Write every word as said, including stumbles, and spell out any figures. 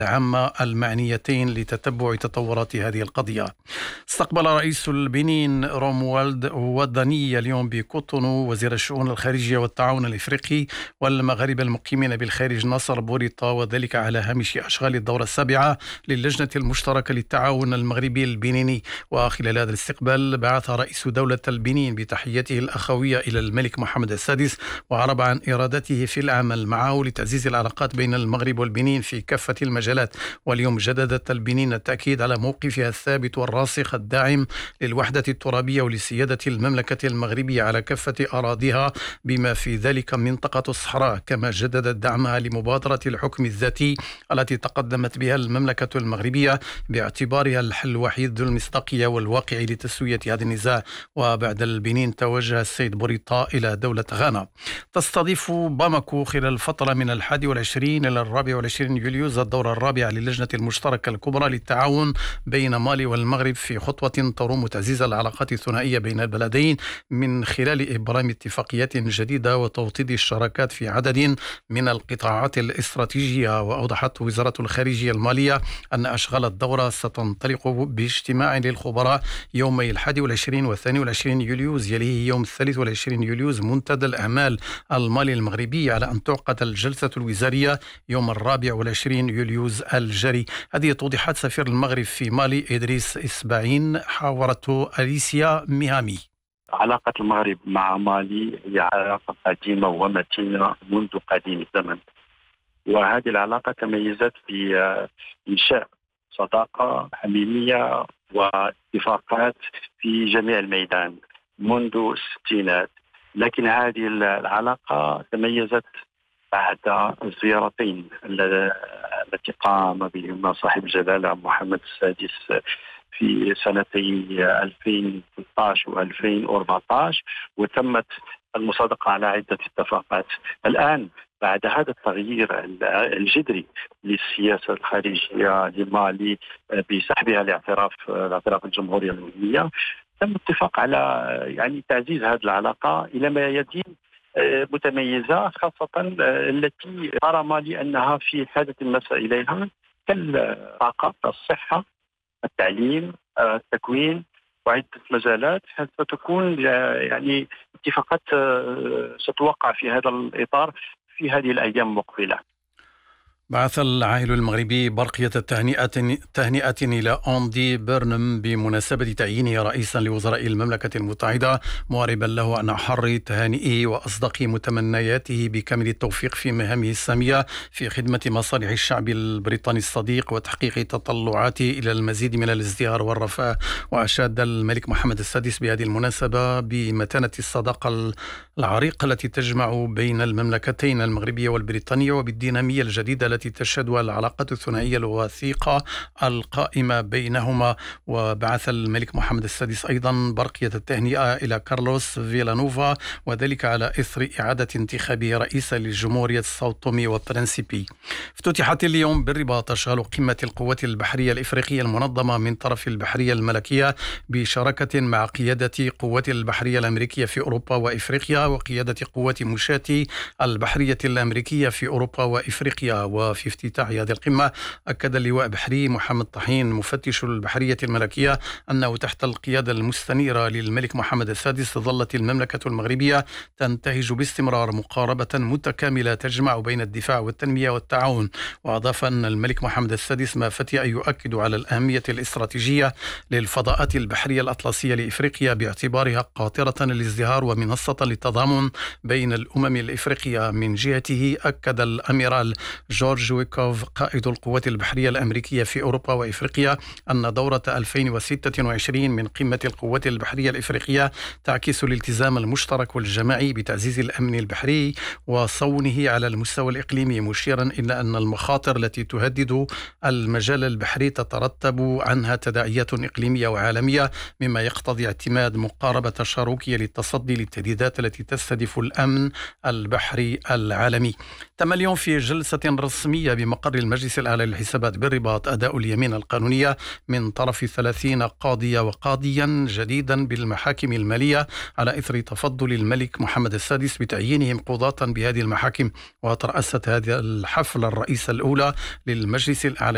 العامة المعنيتين لتتبع تطورات هذه القضية. استقبل رئيس البنين روموالد وداني اليوم بكوتونو وزير الشؤون الخارجية والتعاون الإفريقي والمغاربة المقيمين بالخارج ناصر بوريطا، وذلك على هامش أشغال الدورة السابعة للجنة المشتركة للتعاون المغربي البنيني. وخلال هذا الاستقبال بعث رئيس دولة البنين بتحيته الأخوية إلى الملك محمد السادس، وعرب عن إرادته في العمل معه لتعزيز العلاقات بين المغرب والبنين في كافة المجالات. واليوم جددت البنين التأكيد على موقفها الثابت والراسخ الداعم للوحدة الترابية ولسيادة المملكة المغربية على كافة أراضيها بما في ذلك منطقة الصحراء، كما جددت دعمها لمبادرة الحكم الذاتي التي تقدمت بها المملكة المغربية باعتبارها الحل الوحيد ذو المصداقية والواقع لتسوية هذا النزاع. وبعد البنين توجه السيد بوريطا إلى دولة غانا. تستضيف باماكو خلال الفترة من الحادي والعشرين إلى الرابع والعشرين يوليوز الدورة الرابعة للجنة المشتركة الكبرى للتعاون بين مالي والمغرب في خطوة تروم تعزيز العلاقات الثنائية بين البلدين من خلال إبرام اتفاقيات جديدة وتوطيد الشراكات في عدد من القطاعات الاستراتيجية. وأوضحت وزارة الخارجية المالية أن أشغال الدورة ستنطلق باجتماع للخبراء يومي الحادي والعشرين والثاني والعشرين يوليوز، يليه يوم الثالث والعشرين يوليوز منتدى الأعمال المالي المغربي، على أن تعقد الجلسة الوزارية يوم الرابع والعشرين يوليوز الجاري. هذه توضيحات سفير المغرب في مالي إدريس إسباعين حاورته أليسيا ميهامي. علاقة المغرب مع مالي هي علاقة قديمة ومتينة منذ قديم الزمن، وهذه العلاقة تميزت بإنشاء صداقة حميمية واتفاقات في جميع الميدان منذ الستينات. لكن هذه العلاقة تميزت بعد الزيارتين التي قام بهما صاحب الجلالة محمد السادس في سنتي ألفين وثلاثة عشر وألفين وأربعة عشر، وتمت المصادقة على عدة اتفاقات. الآن بعد هذا التغيير الجذري للسياسة الخارجية لمالي بسحبها لاعتراف الاعتراف الجمهورية المغربية، تم الاتفاق على يعني تعزيز هذه العلاقة إلى ما يدين متميزة، خاصة التي ترى مالي أنها في حاجة ماسة إليها كالطاقة، الصحة، التعليم، التكوين وعدة مجالات. ستكون يعني اتفاقات ستوقع في هذا الإطار في هذه الأيام المقبلة. بعث العاهل المغربي برقية التهنئة تهنئة إلى أندي بيرنم بمناسبة تعيينه رئيسا لوزراء المملكة المتحدة، معربا له عن أحر تهانئه وأصدق متمنياته بكامل التوفيق في مهامه السامية في خدمة مصالح الشعب البريطاني الصديق وتحقيق تطلعاته إلى المزيد من الازدهار والرفاه. وأشاد الملك محمد السادس بهذه المناسبة بمتانة الصداقة العريقة التي تجمع بين المملكتين المغربية والبريطانية، وبالدينامية الجديدة التي تشهدها العلاقات الثنائية الوثيقة القائمة بينهما. وبعث الملك محمد السادس أيضا برقية التهنئة إلى كارلوس فيلانوفا، وذلك على إثر إعادة انتخابه رئيسا للجمهورية الساو تومي والبرنسيبي. افتتحت اليوم بالرباط أشغال قمة القوات البحرية الإفريقية المنظمة من طرف البحرية الملكية بشراكة مع قيادة قوات البحرية الأمريكية في أوروبا وإفريقيا وقيادة قوات مشاة البحرية الأمريكية في أوروبا وإفريقيا. وفي افتتاح هذه القمة أكد اللواء بحري محمد طحين مفتش البحرية الملكية أنه تحت القيادة المستنيرة للملك محمد السادس ظلت المملكة المغربية تنتهج باستمرار مقاربة متكاملة تجمع بين الدفاع والتنمية والتعاون. وأضاف أن الملك محمد السادس ما فتي أن يؤكد على الأهمية الاستراتيجية للفضاءات البحرية الأطلسية لإفريقيا باعتبارها قاطرة للازدهار ومنصة للتضامن بين الأمم الإفريقية. من جهته أكد الأميرال جورج ويكوف قائد القوات البحرية الأمريكية في أوروبا وإفريقيا أن دورة ألفين وستة وعشرين من قمة القوات البحرية الإفريقية تعكس الالتزام المشترك والجماعي بتعزيز الأمن البحري وصونه على المستوى الإقليمي، مشيرا إلى أن المخاطر التي تهدد المجال البحري تترتب عنها تداعيات إقليمية وعالمية، مما يقتضي اعتماد مقاربة تشاركية للتصدي للتهديدات التي تستهدف الأمن البحري العالمي. تم اليوم في جلسة رسمية بمقر المجلس الأعلى للحسابات بالرباط أداء اليمين القانونية من طرف ثلاثين قاضية وقاضيا جديدا بالمحاكم المالية على إثر تفضل الملك محمد السادس بتعيينهم قضاة بهذه المحاكم. وترأست هذا الحفل الرئيسة الأولى للمجلس الأعلى